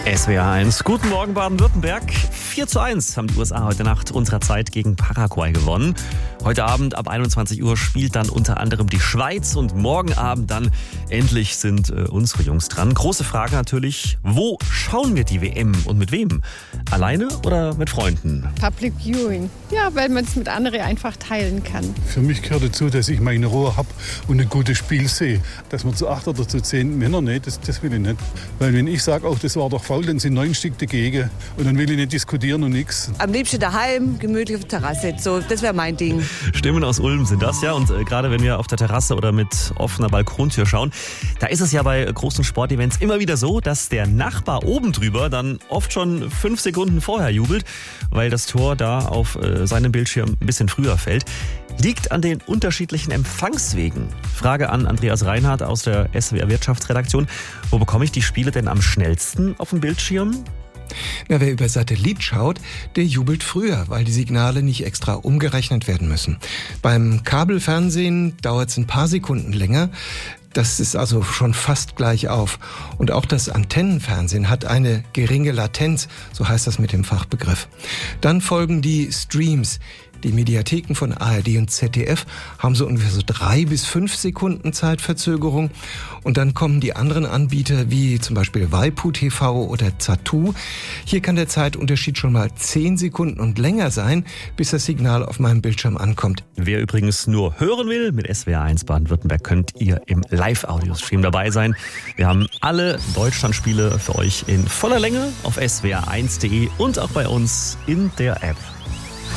SWR 1. Guten Morgen Baden-Württemberg. 4:1 haben die USA heute Nacht unserer Zeit gegen Paraguay gewonnen. Heute Abend ab 21 Uhr spielt dann unter anderem die Schweiz und morgen Abend dann endlich sind unsere Jungs dran. Große Frage natürlich, wo schauen wir die WM und mit wem? Alleine oder mit Freunden? Public Viewing. Ja, weil man es mit anderen einfach teilen kann. Für mich gehört dazu, dass ich meine Ruhe habe und ein gutes Spiel sehe. Dass man zu 8 oder zu 10 Männer nicht, das will ich nicht. Weil wenn ich sage, auch das war doch faul, dann sind 9 Stück dagegen und dann will ich nicht diskutieren und nichts. Am liebsten daheim, gemütlich auf der Terrasse. So, das wäre mein Ding. Stimmen aus Ulm sind das, ja. Und gerade wenn wir auf der Terrasse oder mit offener Balkontür schauen, da ist es ja bei großen Sportevents immer wieder so, dass der Nachbar oben drüber dann oft schon 5 Sekunden vorher jubelt, weil das Tor da auf seinem Bildschirm ein bisschen früher fällt. Liegt an den unterschiedlichen Empfangswegen. Frage an Andreas Reinhardt aus der SWR Wirtschaftsredaktion. Wo bekomme ich die Spiele denn am schnellsten auf dem Bildschirm? Na, wer über Satellit schaut, der jubelt früher, weil die Signale nicht extra umgerechnet werden müssen. Beim Kabelfernsehen dauert es ein paar Sekunden länger. Das ist also schon fast gleich auf. Und auch das Antennenfernsehen hat eine geringe Latenz, so heißt das mit dem Fachbegriff. Dann folgen die Streams. Die Mediatheken von ARD und ZDF haben so ungefähr 3 bis 5 Sekunden Zeitverzögerung. Und dann kommen die anderen Anbieter wie zum Beispiel waipu.tv oder Zattoo. Hier kann der Zeitunterschied schon mal 10 Sekunden und länger sein, bis das Signal auf meinem Bildschirm ankommt. Wer übrigens nur hören will, mit SWR 1 Baden-Württemberg könnt ihr im Live-Audio-Stream dabei sein. Wir haben alle Deutschlandspiele für euch in voller Länge auf swr1.de und auch bei uns in der App.